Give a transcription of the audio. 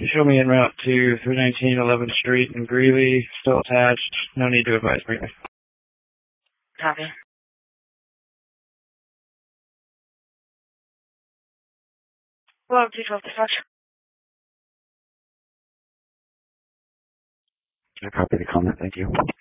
Show me en route to 319 11th Street in Greeley. Still attached. No need to advise me. Copy. Well, 212 dispatch. I copy the comment. Thank you.